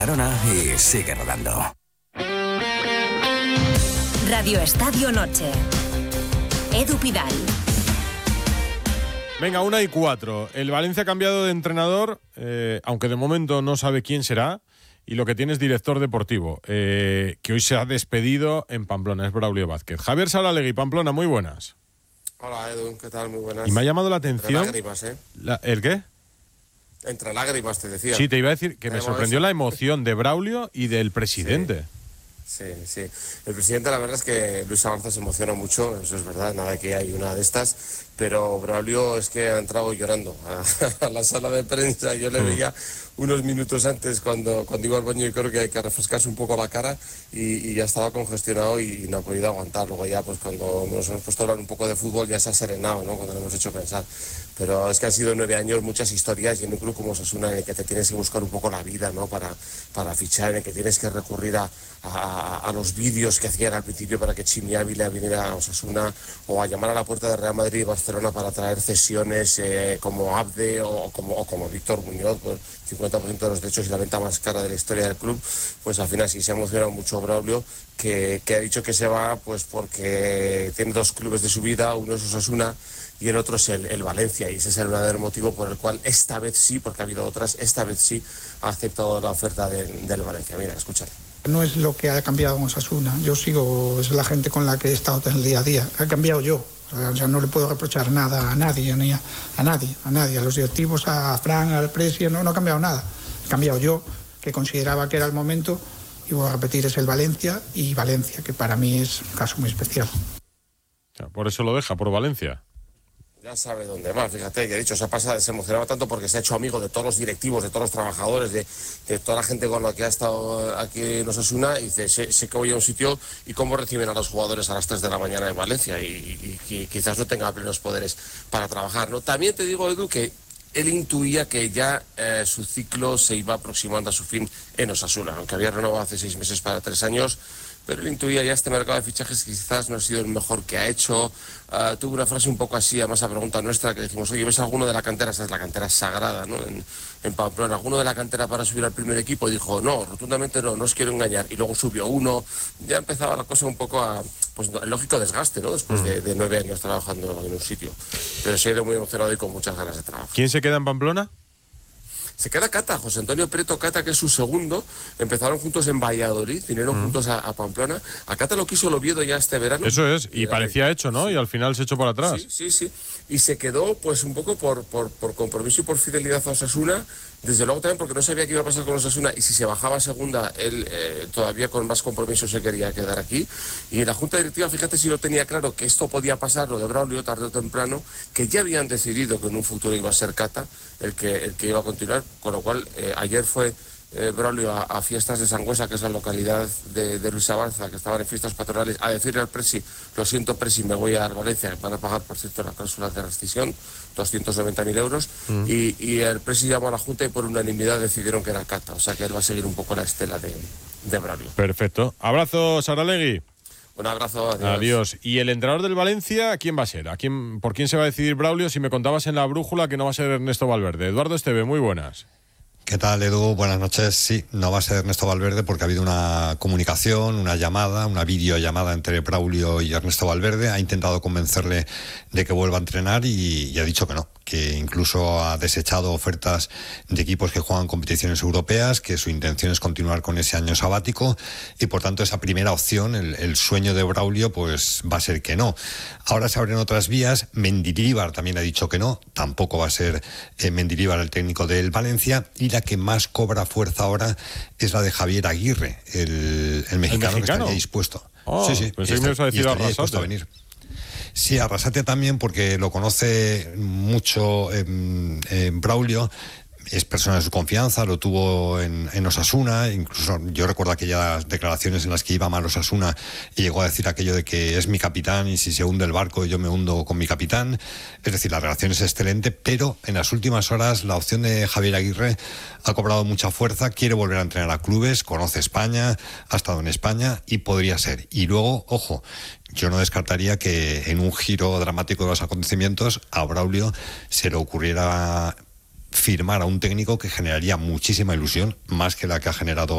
Y sigue rodando. Radio Estadio Noche. Edu Pidal. Venga, 1:04. El Valencia ha cambiado de entrenador, aunque de momento no sabe quién será, y lo que tiene es director deportivo, que hoy se ha despedido en Pamplona, es Braulio Vázquez. Javier Saralegui, Pamplona, muy buenas. Hola Edu, ¿qué tal? Muy buenas. Y me ha llamado la atención... Entre lágrimas, ¿eh? ¿El qué? Entre lágrimas, te decía. Sí, te iba a decir que me sorprendió la emoción de Braulio y del presidente. Sí. El presidente, la verdad es que Luis Avanza se emociona mucho, eso es verdad, nada que hay una de estas, pero Braulio es que ha entrado llorando a la sala de prensa. Yo le veía unos minutos antes cuando iba al baño, y creo que hay que refrescarse un poco la cara, y ya estaba congestionado y no ha podido aguantar. Luego ya, pues cuando nos hemos puesto a hablar un poco de fútbol, ya se ha serenado, ¿no? Cuando lo hemos hecho pensar. Pero es que han sido 9 años, muchas historias, y en un club como Osasuna, en el que te tienes que buscar un poco la vida, ¿no? Para fichar, en el que tienes que recurrir a los vídeos que hacían al principio para que Chimi Ávila viniera a Osasuna, o a llamar a la puerta de Real Madrid y Barcelona para traer cesiones como Abde o como Víctor Muñoz, por 50% de los derechos y la venta más cara de la historia del club. Pues al final sí se ha emocionado mucho Braulio, que ha dicho que se va pues porque tiene 2 clubes de su vida, uno es Osasuna y el otro es el Valencia, y ese es el verdadero motivo por el cual esta vez sí, porque ha habido otras, esta vez sí ha aceptado la oferta del Valencia. Mira, escúchale. No es lo que ha cambiado en Osasuna, yo sigo, es la gente con la que he estado en el día a día, ha cambiado yo, o sea, no le puedo reprochar nada a nadie, ni a nadie, a los directivos, a Fran, al Presi, no ha cambiado nada, he cambiado yo, que consideraba que era el momento, y voy a repetir, es el Valencia, y Valencia, que para mí es un caso muy especial. Por eso lo deja, por Valencia. Ya sabe dónde va, fíjate, que he dicho, se emocionaba tanto porque se ha hecho amigo de todos los directivos, de todos los trabajadores, de toda la gente con la que ha estado aquí en Osasuna, y dice, sé que voy a un sitio y cómo reciben a los jugadores a las 3 de la mañana en Valencia, y quizás no tenga plenos poderes para trabajar, ¿no? También te digo, Edu, que él intuía que ya su ciclo se iba aproximando a su fin en Osasuna, aunque había renovado hace 6 meses para 3 años, pero él intuía ya este mercado de fichajes que quizás no ha sido el mejor que ha hecho. Tuvo una frase un poco así, además a pregunta nuestra, que decimos, oye, ¿ves alguno de la cantera? Esa es la cantera sagrada, ¿no? En Pamplona, ¿alguno de la cantera para subir al primer equipo? Y dijo, no, rotundamente no os quiero engañar. Y luego subió uno. Ya empezaba la cosa un poco a, pues, el lógico desgaste, ¿no? Después de 9 años trabajando en un sitio. Pero se ha ido muy emocionado y con muchas ganas de trabajar. ¿Quién se queda en Pamplona? Se queda Cata, José Antonio Prieto Cata, que es su segundo. Empezaron juntos en Valladolid, vinieron juntos a Pamplona. A Cata lo quiso el Oviedo ya este verano. Eso es, y parecía hecho, ¿no? Sí. Y al final se echó para atrás. Sí. Y se quedó pues un poco por compromiso y por fidelidad a Osasuna. Desde luego también porque no sabía qué iba a pasar con Osasuna, y si se bajaba a segunda, él todavía con más compromiso se quería quedar aquí. Y en la Junta Directiva, fíjate si lo tenía claro, que esto podía pasar, lo de Braulio, tarde o temprano, que ya habían decidido que en un futuro iba a ser Cata el que iba a continuar, con lo cual ayer fue Braulio a Fiestas de Sangüesa, que es la localidad de Luis Avanza, que estaban en fiestas patronales, a decirle al Presi, lo siento Presi, me voy a Valencia, van a pagar, por cierto, la cláusula de rescisión, 290.000 euros, y el Presi llamó a la Junta y por unanimidad decidieron que era Cata, o sea que él va a seguir un poco la estela de Braulio. Perfecto. Abrazo, Saralegui. Un abrazo, adiós. ¿Y el entrenador del Valencia, quién va a ser? ¿Por quién se va a decidir Braulio? Si me contabas en la brújula que no va a ser Ernesto Valverde. Eduardo Esteve, muy buenas. ¿Qué tal, Edu? Buenas noches. Sí, no va a ser Ernesto Valverde porque ha habido una comunicación, una llamada, una videollamada entre Braulio y Ernesto Valverde. Ha intentado convencerle de que vuelva a entrenar y ha dicho que no, que incluso ha desechado ofertas de equipos que juegan competiciones europeas, que su intención es continuar con ese año sabático y por tanto esa primera opción, el sueño de Braulio, pues va a ser que no. Ahora se abren otras vías. Mendilibar también ha dicho que no, tampoco va a ser Mendilibar el técnico del Valencia, y la que más cobra fuerza ahora es la de Javier Aguirre, el mexicano que estaría dispuesto. Sí, pensé que me ibas a decir Arrasate. A venir. Sí, Arrasate también, porque lo conoce mucho Braulio. Es persona de su confianza, lo tuvo en Osasuna, incluso yo recuerdo aquellas declaraciones en las que iba mal Osasuna y llegó a decir aquello de que es mi capitán y si se hunde el barco yo me hundo con mi capitán. Es decir, la relación es excelente, pero en las últimas horas la opción de Javier Aguirre ha cobrado mucha fuerza, quiere volver a entrenar a clubes, conoce España, ha estado en España y podría ser. Y luego, ojo, yo no descartaría que en un giro dramático de los acontecimientos a Braulio se le ocurriera firmar a un técnico que generaría muchísima ilusión, más que la que ha generado